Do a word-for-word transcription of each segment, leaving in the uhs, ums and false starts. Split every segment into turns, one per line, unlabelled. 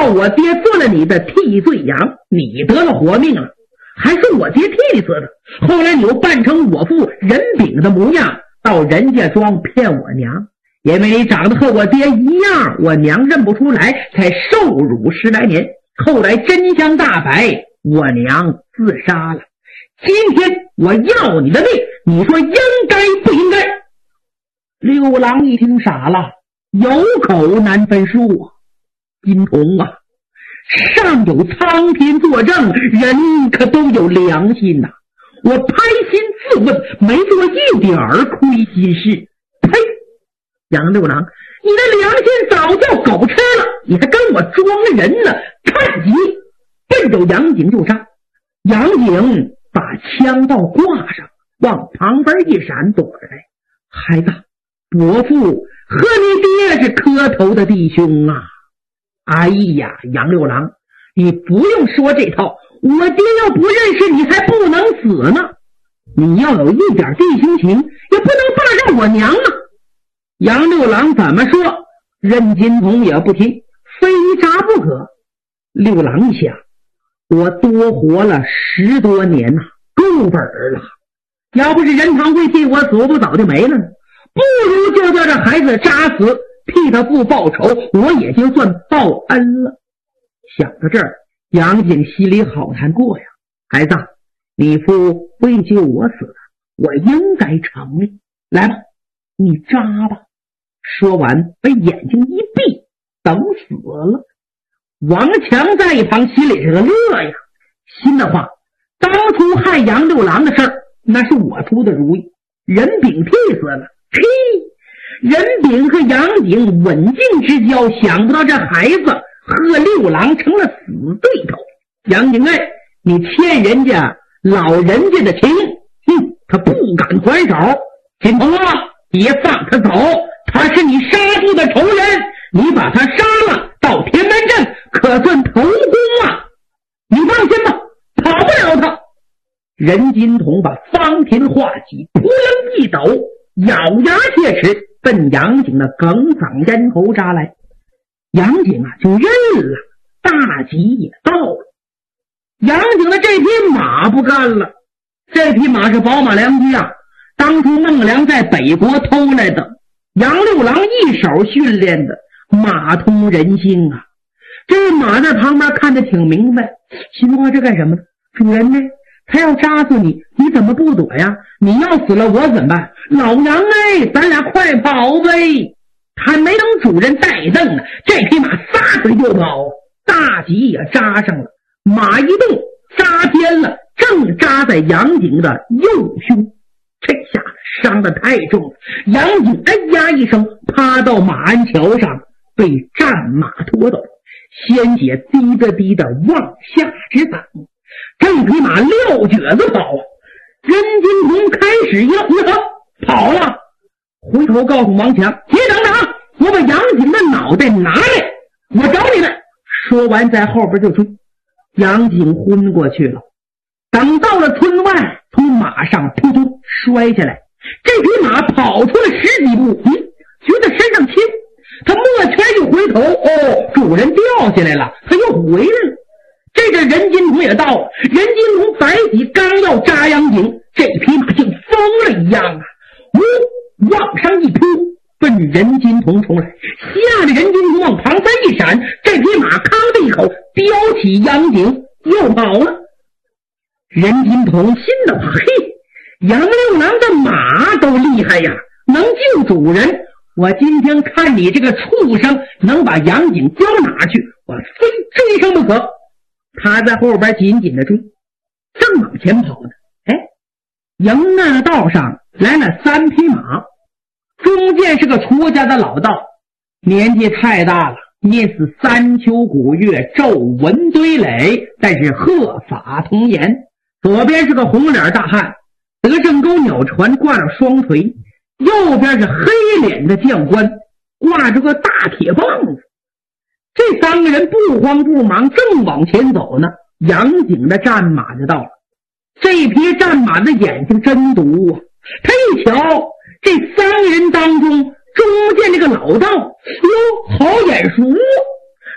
道我爹做了你的替罪羊，你得了活命了，还是我爹替你死的。后来你又扮成我父任炳的模样，到人家庄骗我娘，因为你长得和我爹一样，我娘认不出来，才受辱十来年。后来真相大白，我娘自杀了。今天我要你的命，你说应该不应该？六郎一听傻了，有口难分数啊。金童啊，上有苍天作证，人可都有良心呐、啊。我拍心自问，没做一点儿亏心事。呸！杨六郎，你的良心早叫狗吃了，你还跟我装人呢！看你！奔着杨景就杀。杨景把枪刀挂上，往旁边一闪，躲着来。孩子，伯父和你爹是磕头的弟兄啊！哎呀，杨六郎，你不用说这套，我爹要不认识你还不能死呢。你要有一点弟兄情，也不能霸占我娘啊！杨六郎怎么说，任金童也不听，非杀不可。六郎一想，我多活了十多年呐、啊，够本了。要不是任堂会替我死，我早就没了呢。不如就叫这孩子扎死，替他父报仇，我也就算报恩了。想到这儿，杨景心里好难过呀。孩子，你父为救我死的，我应该偿命。来吧，你扎吧。说完，把眼睛一闭，等死了。王强在一旁心里是个乐呀，心的话，当初害杨六郎的事儿，那是我出的主意，任炳替死了。嘿，任炳和杨景稳静之交，想不到这孩子和六郎成了死对头。杨景哎，你欠人家老人家的情，哼，他不敢还手。金童啊，别放他走，他是你杀父的仇人，你把他杀了，到天门镇可算头功啊！你放心吧，跑不了他。任金童把方天画戟扑棱一抖，咬牙切齿，奔杨景的哽嗓咽喉扎来。杨景啊就认了，大吉也到了。杨景的这匹马不干了，这匹马是宝马良驹啊，当初孟良在北国偷来的，杨六郎一手训练的，马通人性啊。这马在旁边看得挺明白，心话这干什么呢？主人呢？他要扎死你，你怎么不躲呀？你要死了我怎么办？老杨哎，咱俩快跑呗！还没等主人带凳呢，这匹马撒腿就跑，大戟也扎上了，马一动扎偏了，正扎在杨景的右胸。这下子伤得太重了，杨景哎呀一声趴到马鞍桥上，被战马拖倒，鲜血滴答滴答往下直淌。这匹马撂蹶子跑啊！任金童开始一愣，跑了，回头告诉王强：“你等等，我把杨景的脑袋拿来，我找你来。”说完，在后边就追。杨景昏过去了。等到了村外，从马上扑通摔下来。这匹马跑出了十几步，嗯，觉得身上轻，他摸圈一回头，哦，主人掉下来了，他又回来了。这阵任金童也到了，任金童摆戟刚要扎杨景，这匹马像疯了一样啊，呜，往上一扑，奔任金童冲来，吓得任金童往旁边一闪，这匹马吭的一口叼起杨景又跑了。任金童心的话，嘿，杨六郎的马都厉害呀，能救主人，我今天看你这个畜生能把杨景交哪去，我非追上不可。他在后边紧紧的追，正往前跑呢，哎，迎面的道上来了三匹马，中间是个出家的老道，年纪太大了，念是三秋古月，皱纹堆垒，但是鹤发童颜。左边是个红脸大汉，德胜钩鸟船挂着双锤，右边是黑脸的将官，挂着个大铁棒子。这三个人不慌不忙，正往前走呢，杨景的战马就到了。这匹战马的眼睛真毒啊，他一瞧这三个人当中中间这个老道，哟，好眼熟，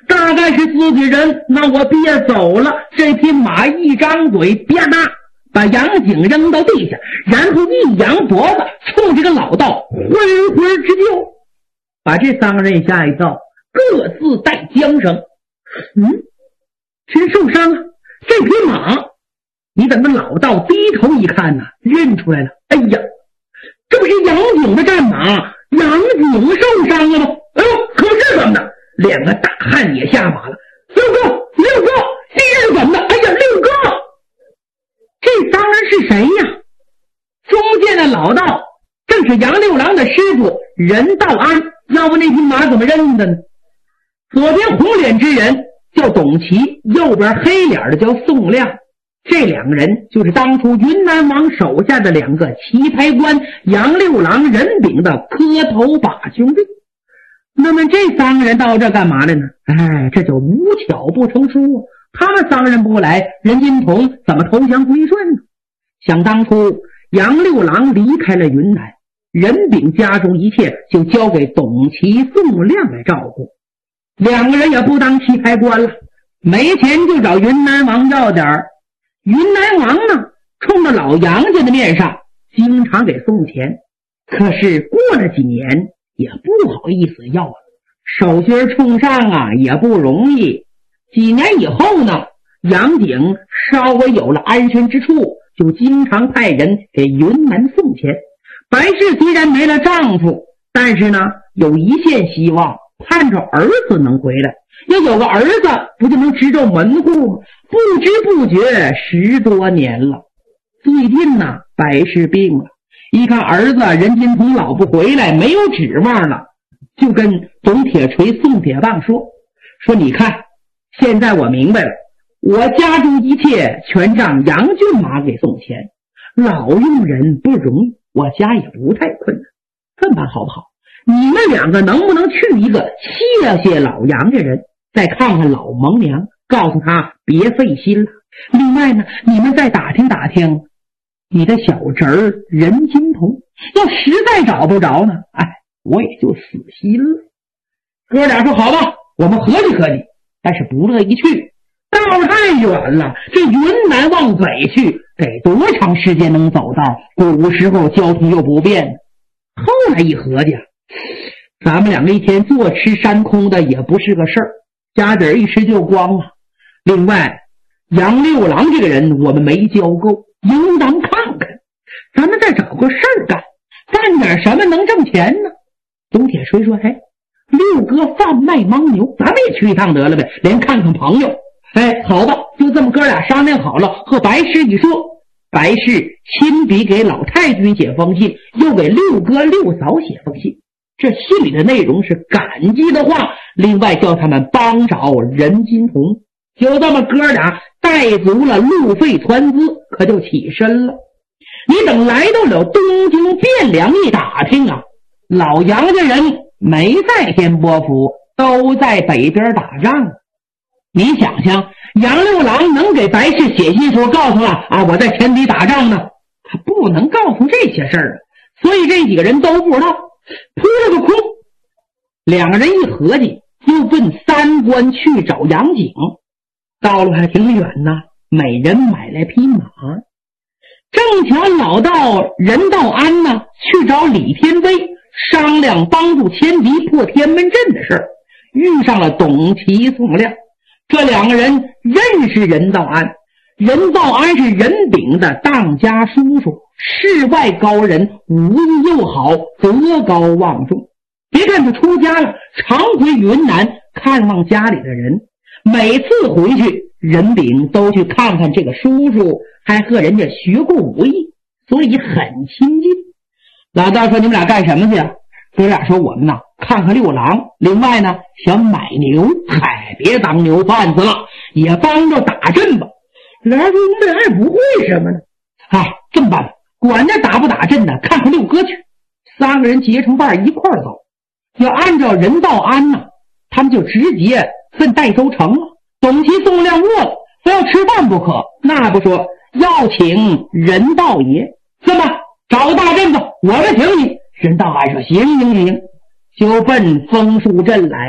大概是自己人，那我别走了。这匹马一张嘴，啪嗒把杨景扔到地下，然后一扬脖子，冲这个老道挥挥直救，把这三个人吓一跳，各自带缰绳。嗯，谁受伤了？这匹马。你等那老道低头一看呢、啊，认出来了。哎呀，这不是杨景的战马，杨景受伤了吗？哎呦，可是怎么的？两个大汉也下马了。六哥，六哥，这是怎么的？哎呀，六哥，这三人是谁呀？中间的老道正是杨六郎的师傅任道安，要不那匹马怎么认的呢？左边红脸之人叫董齐，右边黑脸的叫宋亮。这两个人就是当初云南王手下的两个棋牌官杨六郎、任炳的磕头把兄弟。那么这三个人到这干嘛来呢？哎，这就无巧不成书啊！他们三个人不来，任金童怎么投降归顺呢？想当初杨六郎离开了云南，任炳家中一切就交给董齐、宋亮来照顾，两个人也不当棋牌官了，没钱就找云南王要点儿。云南王呢，冲着老杨家的面上经常给送钱，可是过了几年也不好意思要了，手心冲上啊也不容易。几年以后呢，杨景稍微有了安身之处，就经常派人给云南送钱。白氏虽然没了丈夫，但是呢有一线希望，盼着儿子能回来。要有个儿子不就能支着门户吗？不知不觉十多年了。最近呢，白氏病了，一看儿子任金童老不回来，没有指望了，就跟董铁锤、宋铁棒说说你看，现在我明白了，我家中一切全让杨俊马给送钱，老用人不容易，我家也不太困难。这么办好不好？你们两个能不能去一个谢谢老杨家人，再看看老蒙娘，告诉他别费心了。另外呢，你们再打听打听你的小侄儿任金童，要实在找不着呢，哎，我也就死心了。哥俩说好吧，我们合计合计，但是不乐意去，道太远了，这云南往北去得多长时间能走到？古时候交通又不便。后来一合计，咱们两个一天坐吃山空的也不是个事儿，家底儿一吃就光了。另外杨六郎这个人我们没教够，应当看看，咱们再找个事儿干，干点什么能挣钱呢？董铁锤说，哎，六哥贩卖牦牛，咱们也去一趟得了呗，连看看朋友。哎，好吧，就这么哥俩商量好了，和白氏一说，白氏亲笔给老太君写封信，又给六哥六嫂写封信，这信里的内容是感激的话，另外叫他们帮找任金童。就这么哥俩带足了路费船资，可就起身了。你等来到了东京汴梁一打听啊，老杨家人没在天波府，都在北边打仗。你想想，杨六郎能给白氏写信说告诉了啊，我在前敌打仗呢，他不能告诉这些事儿啊，所以这几个人都不知道，扑了个空。两个人一合计，就奔三关去找杨景。道路还挺远呢，每人买来匹马。正巧老道任道安呢去找李天威商量帮助千敌破天门阵的事儿，遇上了董齐、宋亮。这两个人认识任道安，任道安是任炳的当家叔叔，世外高人，武艺又好，德高望重。别看他出家了，常回云南看望家里的人，每次回去任炳都去看看这个叔叔，还和人家学过武艺，所以很亲近。老道说，你们俩干什么去啊？哥俩说，我们呢看看六郎，另外呢想买牛，嗨，别当牛贩子了，也帮着打阵吧。俩人说，我们俩也不会什么呢。哎，这么办吧，管他打不打阵呢，看看六哥去。三个人结成伴一块儿走。要按照任道安呢，他们就直接奔代州城了。董齐、宋亮饿了，非要吃饭不可，那不说要请任道爷，这么找个大阵子，我们请你。任道安说，行行行，就奔枫树镇来了。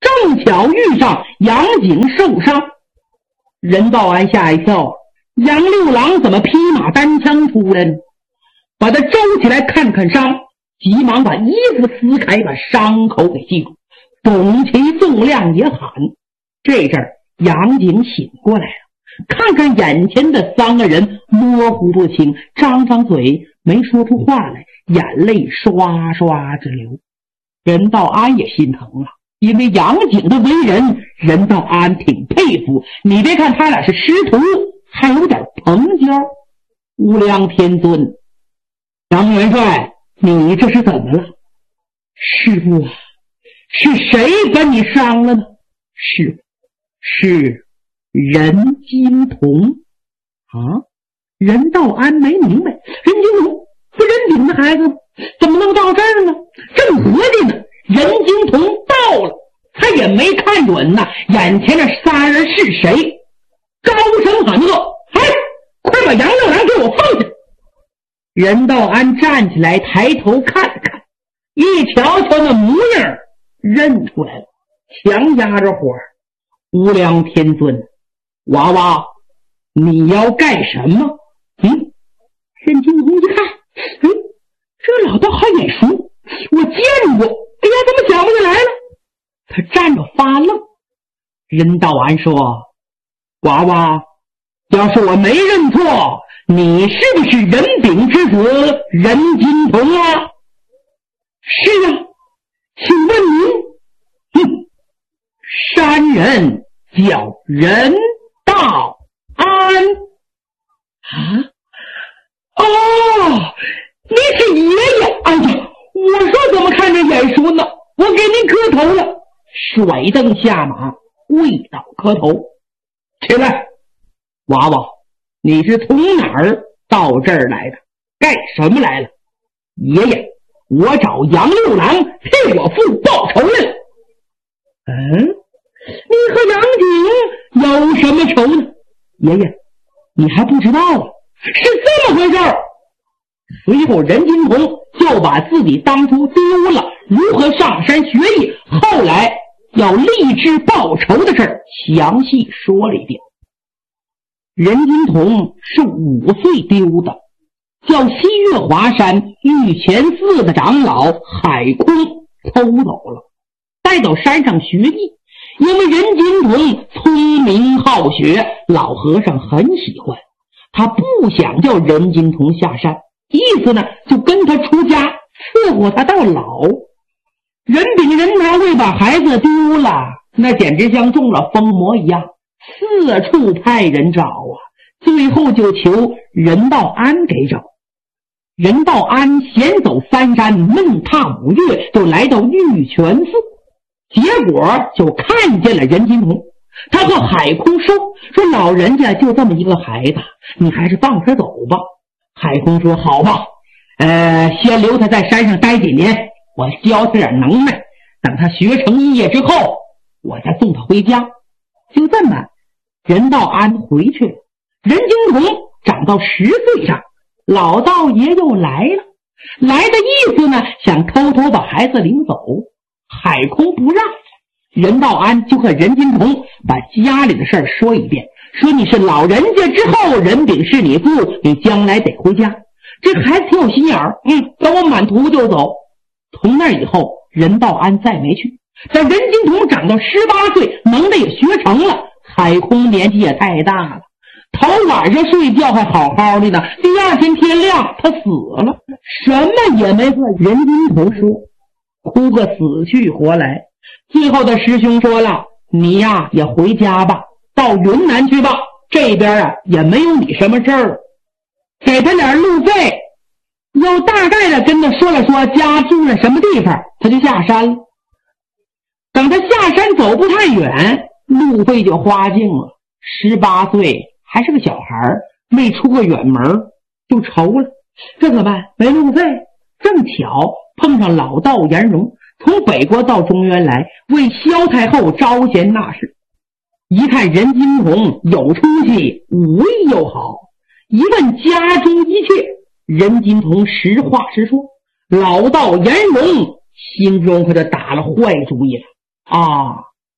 正巧遇上杨景受伤。任道安吓一跳，杨六郎怎么披马单枪出来呢？把他周起来看看伤，急忙把衣服撕开，把伤口给系住。董其纵亮也喊。这阵儿杨景醒过来了，看看眼前的三个人模糊不清，张张嘴没说出话来，眼泪刷刷直流。任道安也心疼了，因为杨景的为人，任道安挺佩服。你别看他俩是师徒，还有点朋交。无量天尊，杨元帅，你这是怎么了？师父啊，是谁把你伤了呢？是是任金童啊！任道安没明白，任金童不任鼎的孩子吗？怎么能到这儿呢？正合计呢，任金童到了，他也没看准呢，眼前这仨人是谁？高声喊道：“哎，快把杨六郎给我放下！”任道安站起来，抬头看了看，一瞧瞧那模样，认出来了，强压着火。无量天尊，娃娃，你要干什么？嗯，任金童一看，哎，这老道还眼熟，我见过。哎呀，怎么想不起来了？他站着发愣。任道安说：“娃娃，要是我没认错，你是不是任鼎之子任金童啊？”“是啊，请问您？”“哼，山人叫任道安。”“啊？哦，你是爷爷！哎呀，我说怎么看着眼熟呢？我给您磕头了。”甩蹬下马，跪倒磕头。“起来，娃娃，你是从哪儿到这儿来的？干什么来了？”“爷爷，我找杨六郎替我父报仇来了。”“嗯，你和杨景有什么仇呢？”“爷爷，你还不知道啊，是这么回事儿。”随后任金童就把自己当初丢了，如何上山学艺，后来要立志报仇的事儿详细说了一遍。任金童是五岁丢的，叫西岳华山玉泉寺的长老海空偷走了，带到山上学艺。因为任金童聪明好学，老和尚很喜欢他，不想叫任金童下山，意思呢就跟他出家，伺候他到老。任炳任他会把孩子丢了，那简直像中了疯魔一样，四处派人找啊，最后就求任道安给找。任道安闲走三山，闷踏五岳，就来到玉泉寺，结果就看见了任金童。他和海空说说老人家就这么一个孩子，你还是放他走吧。海空说：“好吧，呃，先留他在山上待几年，我教他点能耐，等他学成一业之后，我再送他回家。”就这么，任道安回去了。任金童长到十岁上，老道爷又来了，来的意思呢，想偷偷把孩子领走。海空不让，任道安就和任金童把家里的事儿说一遍，说你是老人家之后，任炳是你父，你将来得回家。这个孩子挺有心眼儿，嗯，等我满图就走。从那以后，任道安再没去。但任金童长到十八岁，能耐也学成了。海空年纪也太大了，头晚上睡觉还好好的呢，第二天天亮他死了，什么也没和任金童说，哭个死去活来。最后的师兄说了，你呀也回家吧，到云南去吧，这边啊也没有你什么事儿，给他点路费。又大概的跟他说了说家住在什么地方，他就下山了。等他下山走不太远，路费就花尽了。十八岁还是个小孩，没出过远门就愁了，这怎么办？没路费。正巧碰上老道颜容从北国到中原来，为萧太后招贤纳士。一看任金童有出息，武艺又好，一问家中一切，任金童实话实说。老道颜容心中可就打了坏主意了啊！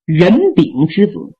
任炳之子。